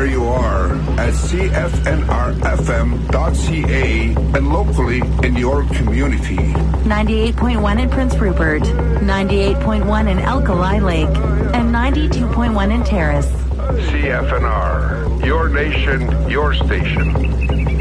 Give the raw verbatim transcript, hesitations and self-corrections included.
where you are at C F N R F M dot C A and locally in your community. ninety-eight point one in Prince Rupert, ninety-eight point one in Alkali Lake, and ninety-two point one in Terrace. C F N R, your nation, your station.